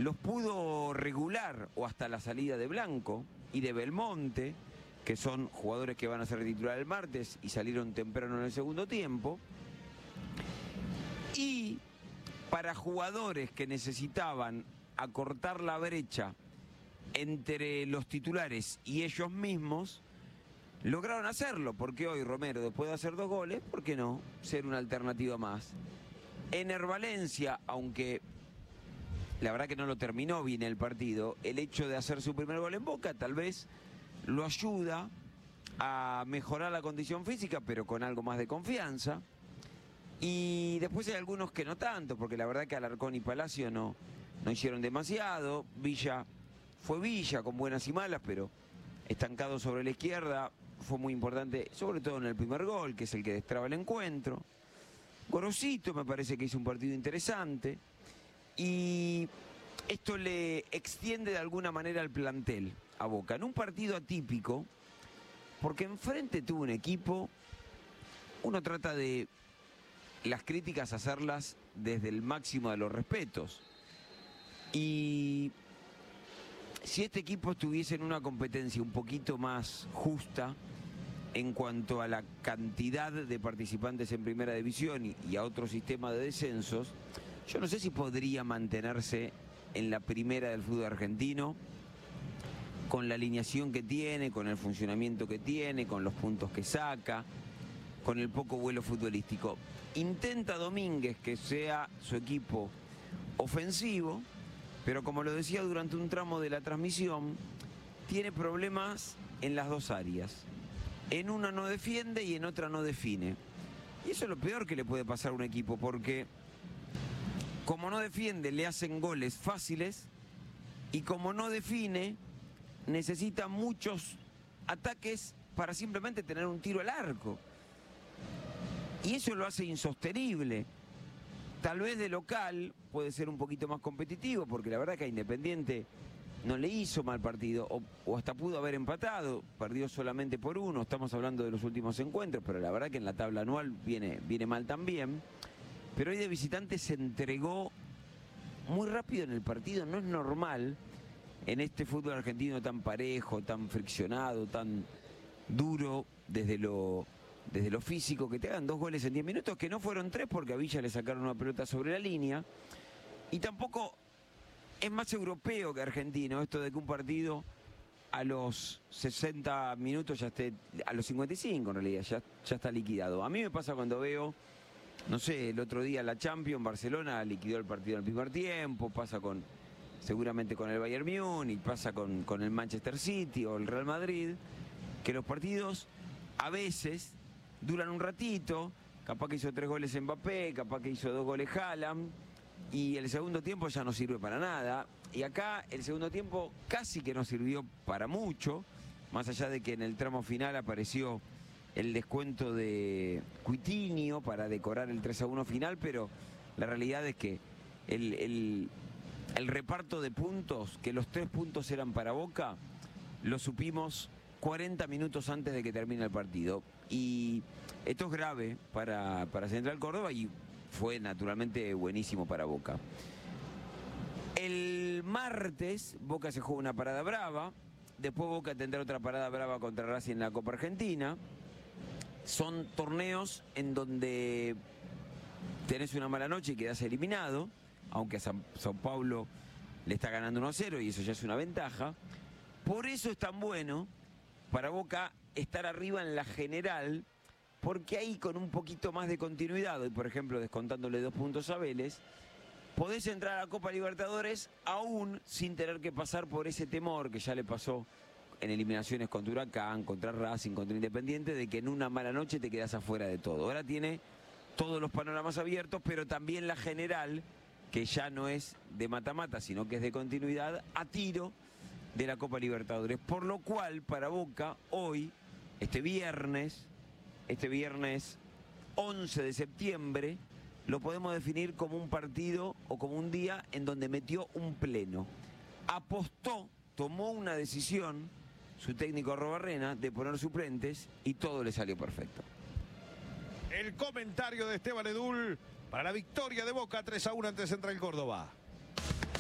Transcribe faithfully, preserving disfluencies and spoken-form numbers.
los pudo regular o hasta la salida de Blanco y de Belmonte, que son jugadores que van a ser titular el martes y salieron temprano en el segundo tiempo. Y para jugadores que necesitaban acortar la brecha entre los titulares y ellos mismos, lograron hacerlo, porque hoy Romero, después de hacer dos goles, ¿por qué no ser una alternativa más? Ener Valencia, aunque la verdad que no lo terminó bien el partido, el hecho de hacer su primer gol en Boca tal vez lo ayuda a mejorar la condición física, pero con algo más de confianza. Y después hay algunos que no tanto, porque la verdad que Alarcón y Palacio no, no hicieron demasiado. Villa fue Villa, con buenas y malas, pero estancado sobre la izquierda, fue muy importante, sobre todo en el primer gol, que es el que destraba el encuentro. Gorosito me parece que hizo un partido interesante. Y esto le extiende de alguna manera al plantel a Boca. En un partido atípico, porque enfrente tuvo un equipo, uno trata de las críticas hacerlas desde el máximo de los respetos. Y si este equipo estuviese en una competencia un poquito más justa en cuanto a la cantidad de participantes en primera división y, y a otro sistema de descensos, yo no sé si podría mantenerse en la primera del fútbol argentino con la alineación que tiene, con el funcionamiento que tiene, con los puntos que saca, con el poco vuelo futbolístico. Intenta Domínguez que sea su equipo ofensivo, pero como lo decía durante un tramo de la transmisión, tiene problemas en las dos áreas. En una no defiende y en otra no define. Y eso es lo peor que le puede pasar a un equipo, porque como no defiende, le hacen goles fáciles, y como no define, necesita muchos ataques para simplemente tener un tiro al arco. Y eso lo hace insostenible. Tal vez de local puede ser un poquito más competitivo, porque la verdad que a Independiente no le hizo mal partido, o, o hasta pudo haber empatado, perdió solamente por uno, estamos hablando de los últimos encuentros, pero la verdad que en la tabla anual viene, viene mal también. Pero hoy de visitante se entregó muy rápido en el partido, no es normal en este fútbol argentino tan parejo, tan friccionado, tan duro desde lo... desde lo físico, que te hagan dos goles en diez minutos, que no fueron tres porque a Villa le sacaron una pelota sobre la línea. Y tampoco es más europeo que argentino esto de que un partido a los sesenta minutos ya esté, a los cincuenta y cinco en realidad, ya, ya está liquidado. A mí me pasa cuando veo, no sé, el otro día la Champions, Barcelona liquidó el partido en el primer tiempo, pasa con seguramente con el Bayern Múnich, pasa con, con el Manchester City o el Real Madrid, que los partidos a veces duran un ratito, capaz que hizo tres goles Mbappé, capaz que hizo dos goles Haaland, y el segundo tiempo ya no sirve para nada. Y acá el segundo tiempo casi que no sirvió para mucho, más allá de que en el tramo final apareció el descuento de Coutinho para decorar el tres a uno final, pero la realidad es que el, el, el reparto de puntos, que los tres puntos eran para Boca, lo supimos cuarenta minutos antes de que termine el partido. Y esto es grave para, para Central Córdoba y fue naturalmente buenísimo para Boca. El martes Boca se juega una parada brava, después Boca tendrá otra parada brava contra Racing en la Copa Argentina. Son torneos en donde tenés una mala noche y quedás eliminado, aunque a San, San Paulo le está ganando uno a cero y eso ya es una ventaja. Por eso es tan bueno para Boca estar arriba en la general, porque ahí con un poquito más de continuidad, y por ejemplo descontándole dos puntos a Vélez, podés entrar a la Copa Libertadores aún sin tener que pasar por ese temor que ya le pasó en eliminaciones contra Huracán, contra Racing, contra Independiente, de que en una mala noche te quedás afuera de todo. Ahora tiene todos los panoramas abiertos, pero también la general, que ya no es de mata-mata, sino que es de continuidad, a tiro de la Copa Libertadores. Por lo cual, para Boca, hoy, este viernes, este viernes once de septiembre, lo podemos definir como un partido o como un día en donde metió un pleno. Apostó, tomó una decisión, su técnico Arrobarrena, de poner suplentes y todo le salió perfecto. El comentario de Esteban Edul para la victoria de Boca tres a uno ante Central Córdoba.